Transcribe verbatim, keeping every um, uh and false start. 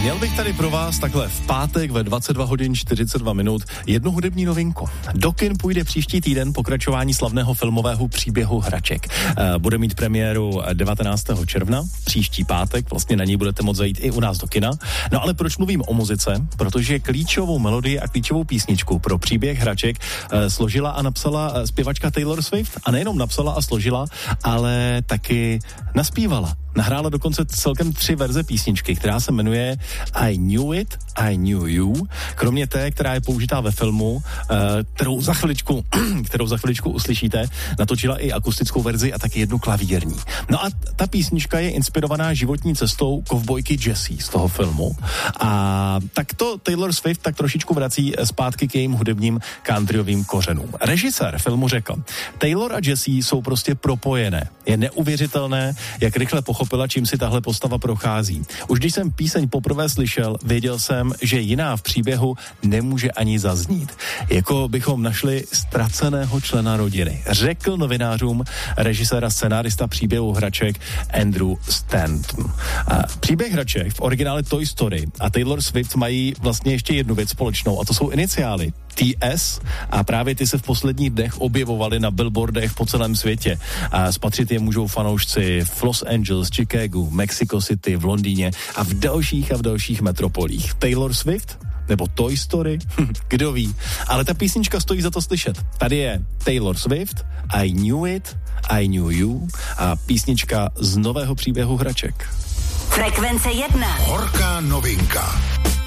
Měl bych tady pro vás takhle v pátek ve dvacet dva hodin čtyřicet dva minut jednu hudební novinku. Do kin půjde příští týden pokračování slavného filmového příběhu Hraček. Bude mít premiéru devatenáctého června, příští pátek, vlastně na ní budete moct zajít i u nás do kina. No ale proč mluvím o muzice? Protože klíčovou melodii a klíčovou písničku pro příběh Hraček složila a napsala zpěvačka Taylor Swift a nejenom napsala a složila, ale taky naspívala. Nahrála dokonce celkem tři verze písničky, která se jmenuje I Knew It, I Knew You. Kromě té, která je použitá ve filmu, kterou za chviličku, kterou za chviličku uslyšíte, natočila i akustickou verzi a taky jednu klavírní. No a ta písnička je inspirovaná životní cestou kovbojky Jessie z toho filmu. A tak to Taylor Swift tak trošičku vrací zpátky k jejím hudebním countryovým kořenům. Režisér filmu řekl, Taylor a Jessie jsou prostě propojené. Je neuvěřitelné, jak rychle pochopila, čím si tahle postava prochází. Už když jsem píseň poprvé slyšel, věděl jsem, že jiná v příběhu nemůže ani zaznít. Jako bychom našli ztraceného člena rodiny. Řekl novinářům režisér a scenárista příběhu Hraček Andrew Stanton. A příběh Hraček v originále Toy Story a Taylor Swift mají vlastně ještě jednu věc společnou a to jsou iniciály. T S a právě ty se v posledních dnech objevovaly na billboardech po celém světě. A spatřit je můžou fanoušci v Los Angeles, Chicagu, Mexico City, v Londýně a v dalších a v dalších metropolích. Taylor Swift? Nebo Toy Story? Kdo ví. Ale ta písnička stojí za to slyšet. Tady je Taylor Swift, I Knew It, I Knew You a písnička z nového příběhu Hraček. Frekvence jedna. Horká novinka.